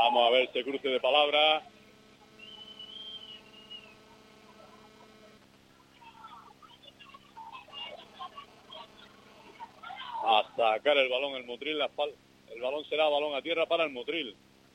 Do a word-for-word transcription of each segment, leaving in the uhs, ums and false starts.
Vamos a ver ese cruce de palabras. A sacar el balón el Motril, la fal- el balón será balón a tierra para el Motril.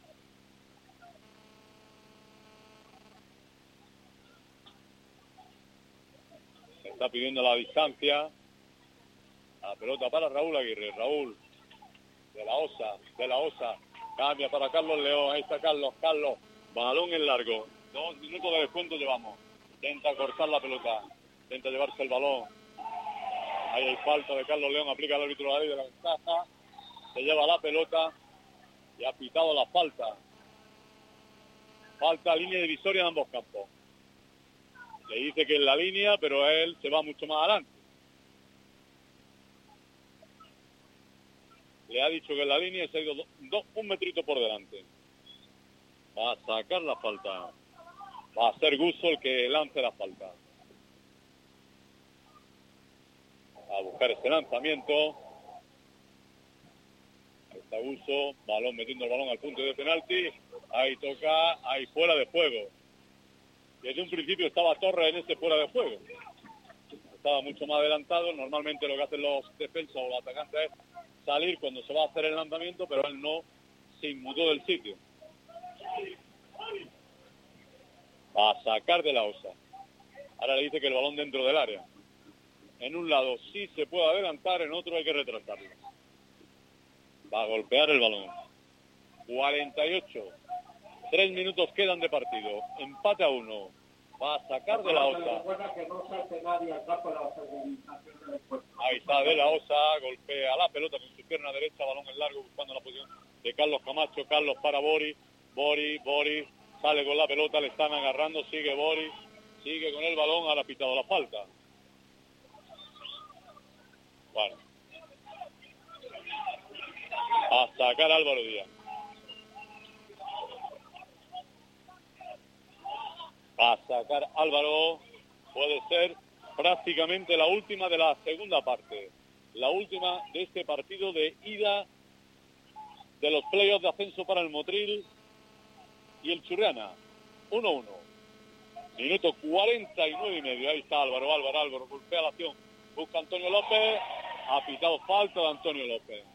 Está pidiendo la distancia. La pelota para Raúl Aguirre. Raúl de la Osa, de la Osa. Cambia para Carlos León. Ahí está Carlos, Carlos. Balón en largo. Dos minutos de descuento llevamos. Intenta cortar la pelota. Intenta llevarse el balón. Ahí hay falta de Carlos León. Aplica el árbitro la ley de la ventaja. Se lleva la pelota. Y ha pitado la falta. Falta línea divisoria de ambos campos. Le dice que es la línea, pero él se va mucho más adelante. Le ha dicho que es la línea y se ha ido do, do, un metrito por delante. Va a sacar la falta. Va a ser Guso el que lance la falta. A buscar ese lanzamiento. Ahí está Guso. Balón metiendo el balón al punto de penalti. Ahí toca, ahí fuera de juego. Desde un principio estaba Torres en ese fuera de juego. Estaba mucho más adelantado. Normalmente lo que hacen los defensas o los atacantes es salir cuando se va a hacer el lanzamiento, pero él no se inmutó del sitio. Va a sacar de la Osa. Ahora le dice que el balón dentro del área. En un lado sí se puede adelantar, en otro hay que retrasarlo. Va a golpear el balón. cuarenta y ocho. Tres minutos quedan de partido. Empate a uno. Va a sacar de la Osa. Ahí está de la Osa. Golpea la pelota con su pierna derecha. Balón en largo buscando la posición de Carlos Camacho. Carlos para Boris. Boris, Boris. Sale con la pelota. Le están agarrando. Sigue Boris. Sigue con el balón. Ahora ha pitado la falta. Bueno. A sacar Álvaro Díaz. A sacar Álvaro. Puede ser prácticamente la última de la segunda parte. La última de este partido de ida de los playoffs de ascenso para el Motril y el Churriana. uno uno. Minuto cuarenta y nueve y medio. Ahí está Álvaro, Álvaro, Álvaro. Golpea la acción. Busca Antonio López. Ha pitado falta de Antonio López.